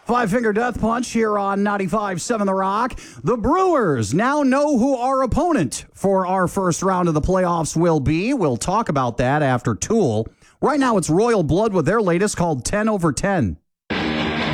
Five Finger Death Punch here on 95.7 The Rock. The Brewers now know who our opponent for our first round of the playoffs will be. We'll talk about that after Tool. Right now it's Royal Blood with their latest called 10/10.